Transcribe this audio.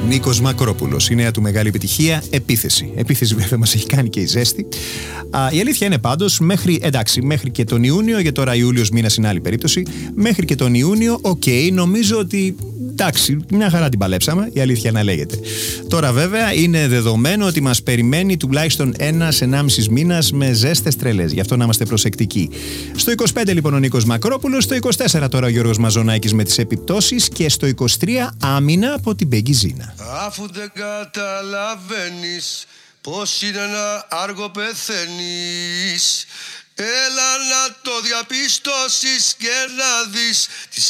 Νίκος Μακρόπουλος. Η νέα του μεγάλη επιτυχία, Επίθεση. Επίθεση βέβαια μας έχει κάνει και η ζέστη. Η αλήθεια είναι πάντως, μέχρι και τον Ιούνιο, γιατί τώρα Ιούλιος μήνας είναι άλλη περίπτωση, μέχρι και τον Ιούνιο, νομίζω ότι εντάξει, μια χαρά την παλέψαμε, η αλήθεια να λέγεται. Τώρα βέβαια είναι δεδομένο ότι μας περιμένει τουλάχιστον 1-1,5 μήνας με ζέστες τρελές, γι' αυτό να είμαστε προσεκτικοί. Στο 25 λοιπόν ο Νίκος Μακρόπουλος, στο 24 τώρα ο Γιώργος Μαζονάκης με τις επιπτώσεις και στο 23 άμυνα από την Μπέγκη Ζήνα. Αφού δεν καταλαβαίνεις πως είναι να άργο πεθαίνεις, έλα να το διαπιστώσεις και να δεις